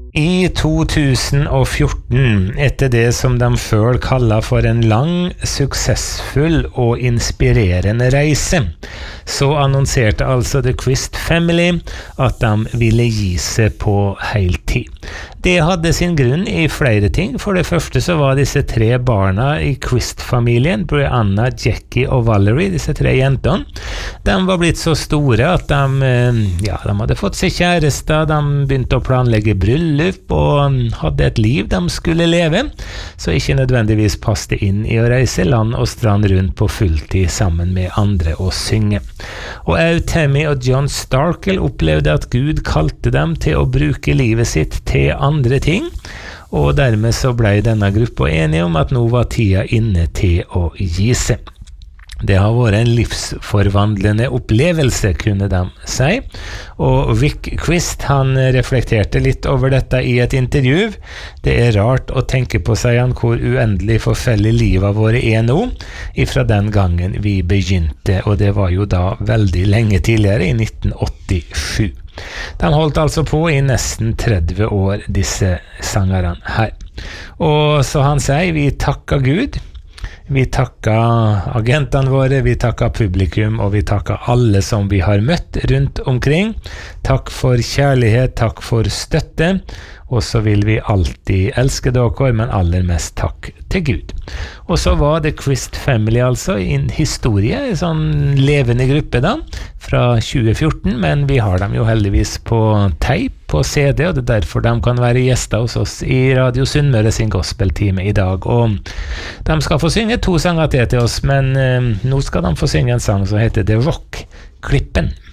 I 2014, etter det som de selv kaller for en lang, suksessfull og inspirerende reise, så annonserte altså The Quist Family at de ville gi seg på heltid. Det hadde sin grunn i flere ting. For det første så var disse tre barna i Quist-familien, Brianna, Jackie og Valerie, disse tre jentene, de var blitt så store at de hadde fått seg kjærester, de begynte å planlegge bryllup og hadde et liv de skulle leve, så ikke nødvendigvis passte inn i å reise land og strand rundt på fulltid sammen med andre og synge. Og Tammy og John Starkle opplevde at Gud kalte dem til å bruke livet sitt til andre ting, og dermed så ble denne gruppa enige om at nå var tida inne til å gi seg. Det har vært en livsforvandlende opplevelse, kunne de si. Og Rick Quist, han reflekterte litt over dette i et intervju. Det er rart å tenke på, sier han, hvor uendelig forfellig livet våre er nå, ifra den gangen vi begynte, og det var jo da veldig lenge tidligere, i 1987. De holdt altså på i nesten 30 år, disse sangerne her. Og så han sier, vi takker Gud, vi takker agentene våre, vi takker publikum, og vi takker alle som vi har møtt rundt omkring. Takk for kjærlighet, takk for støtte, og så vil vi alltid elske dere, men aller mest takk til Gud. Og så var The Quist Family altså en historie, en sånn levende gruppe da, fra 2014, men vi har dem jo heldigvis på tape, på CD, og det er derfor de kan være gjester hos oss i Radio Sunnmøre sin gospeltime i dag. Og de skal få synge 2 sanger til oss, men nå skal de få synge en sang som heter The Rock, Klippen.